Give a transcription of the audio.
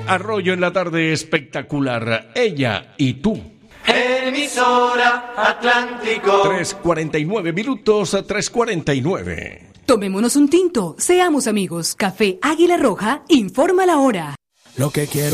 Arroyo en la tarde espectacular. Ella y tú. Emisora Atlántico. 3:49 minutos, 3:49. Tomémonos un tinto, seamos amigos. Café Águila Roja informa la hora. Lo que quiero